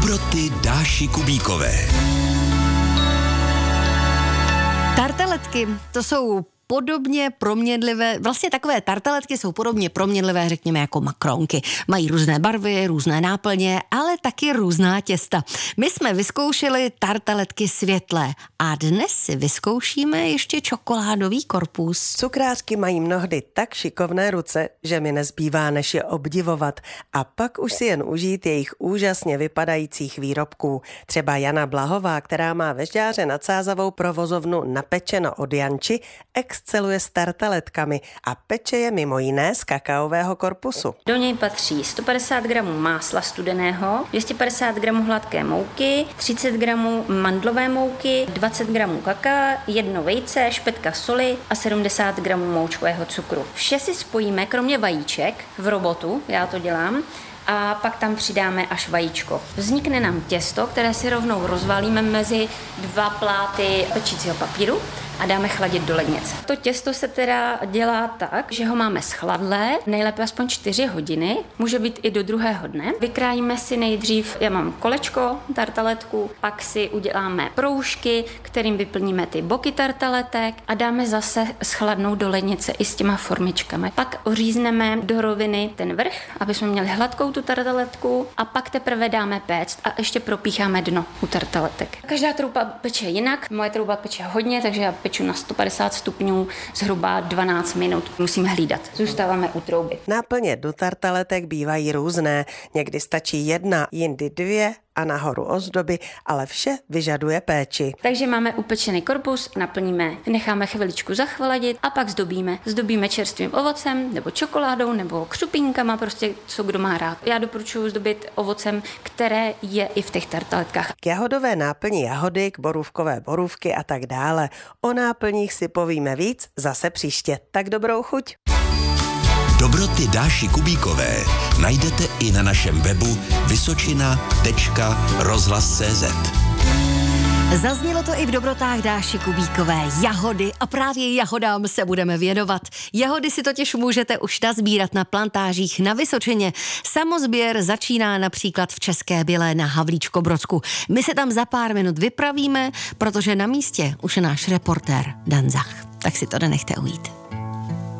Dobroty Dáši Kubíkové. Tarteletky, to jsou podobně proměnlivé, vlastně takové tarteletky jsou podobně proměnlivé, řekněme, jako makronky. Mají různé barvy, různé náplně, ale taky různá těsta. My jsme vyzkoušeli tarteletky světlé a dnes si vyzkoušíme ještě čokoládový korpus. Cukrářky mají mnohdy tak šikovné ruce, že mi nezbývá než je obdivovat a pak už si jen užít jejich úžasně vypadajících výrobků. Třeba Jana Blahová, která má ve Žďáře nad Sázavou provozovnu Napečeno od Janči, exceluje s tarteletkami a peče je mimo jiné z kakaového korpusu. Do něj patří 150 gramů másla studeného, 250 gramů hladké mouky, 30 gramů mandlové mouky, 20 gramů kakaa, 1 vejce, špetka soli a 70 gramů moučkového cukru. Vše si spojíme, kromě vajíček, v robotu, já to dělám, a pak tam přidáme až vajíčko. Vznikne nám těsto, které si rovnou rozvalíme mezi 2 pláty pečícího papíru a dáme chladit do lednice. To těsto se teda dělá tak, že ho máme schladlé, nejlépe aspoň 4 hodiny, může být i do druhého dne. Vykrájíme si nejdřív, já mám kolečko tartaletku, pak si uděláme proužky, kterým vyplníme ty boky tartaletek a dáme zase schladnout do lednice i s těma formičkami. Pak ořízneme do roviny ten vrch, aby jsme měli hladkou tu tartaletku a pak teprve dáme péct a ještě propícháme dno u tartaletek. Každá trouba peče jinak, moje trouba peče hodně, takže já peču na 150 stupňů zhruba 12 minut. Musíme hlídat. Zůstáváme u trouby. Náplně do tartaletek bývají různé. Někdy stačí 1, jindy 2 a nahoru ozdoby, ale vše vyžaduje péči. Takže máme upečený korpus, naplníme, necháme chviličku zachladit a pak zdobíme. Zdobíme čerstvým ovocem, nebo čokoládou, nebo křupínkama, prostě co kdo má rád. Já doporučuji zdobit ovocem, které je i v těch tartaletkách. K jahodové náplni jahody, k borůvkové borůvky a tak dále. O náplních si povíme víc zase příště. Tak dobrou chuť. Dobroty Dáši Kubíkové najdete i na našem webu vysočina.rozhlas.cz. Zaznělo to i v dobrotách Dáši Kubíkové. Jahody a právě jahodám se budeme věnovat. Jahody si totiž můžete už nazbírat na plantážích na Vysočině. Samozběr začíná například v České Bělé na Havlíčkobrodsku. My se tam za pár minut vypravíme, protože na místě už je náš reportér Dan Zach. Tak si to nenechte ujít.